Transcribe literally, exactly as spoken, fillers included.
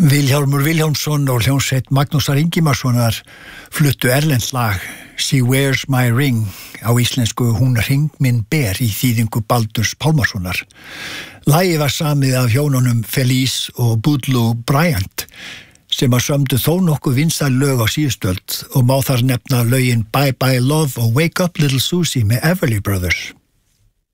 Vilhjálmur Vilhjálmsson og hljómsveit Magnúsar Ingimarssonar fluttu erlent lag She Wears My Ring á íslensku Hún hring minn ber í þýðingu Baldurs Pálmasonar. Lagið var samið af hjónunum Felice og Boudleaux Bryant sem að sömdu þó nokkuð vinsæl lög á síðustöld og má þar nefna lögin Bye Bye Love og Wake Up Little Susie með Everly Brothers.